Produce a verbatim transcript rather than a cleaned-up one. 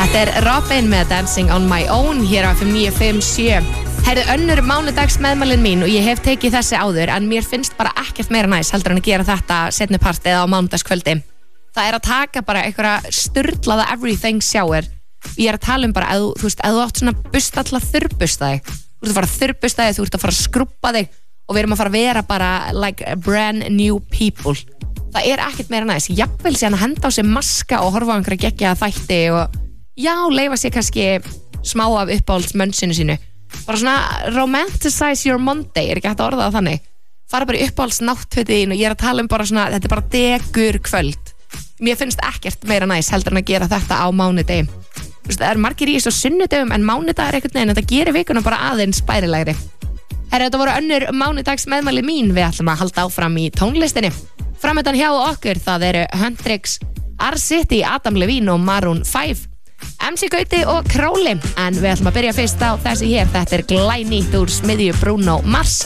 Þetta er Robin með Dancing on my own hér á F M níu fimm sjö. Herðu, önnur mánudags meðmælin mín og ég hef tekið þessi áður en mér finnst bara ekkert meira næs heldur en að gera þetta seinni part eða á mánudagskvöldi. Það er að taka bara einhverja sturlaða everything shower. Ég er að tala um bara, að, þú veist, að þú átt svona busta til að þurrbusta þig. Þú ert að fara að þurrbusta þig, þú ert að fara að skrubba þig og við erum að fara að vera bara like brand new people. Það er ekkert meira næs. Jafnvel síðan að henda á sig maska og horfa á einhverja geggjaða þætti og já, leyfa sér kannski smá af uppáhaldsmönsinu sínu. Bara svona romanticize your Monday, er ekki hægt að orða það þannig. Fara bara í uppáhaldsnáttfötin og ég er að tala um bara svona, þetta er bara degur kvöld. Mér finnst ekkert meira næs heldur en að gera þetta á mánudegi. Þú veist, það er margir í þessu sunnudögum en mánudag er einhvern veginn, þetta gerir vikuna bara aðeins bærilegri. Herra, þetta voru önnur mánudags meðmæli mín, við ætlum að halda áfram í tónlistinni. Framöndan hjá okkur, það eru Hendrix, R-City, Adam Levine og Maroon five, M C Gauti og Króli. En við ætlum að byrja fyrst á þessi hér, þetta er glænýtt úr smiðju Bruno Mars.